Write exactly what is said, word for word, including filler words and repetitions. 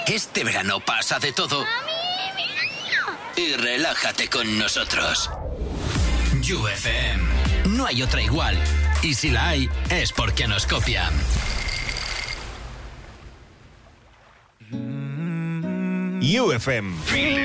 Este verano pasa de todo. Y relájate con nosotros. U F M. No hay otra igual. Y si la hay, es porque nos copian. U F M.